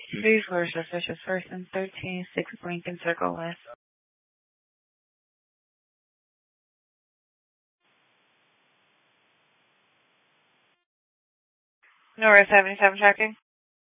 These were suspicious. First and 13, 6 Lincoln Circle West. North 77 tracking.